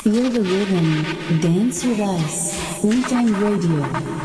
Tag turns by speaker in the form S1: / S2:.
S1: Feel the rhythm, dance with us. Wu-Tang Radio.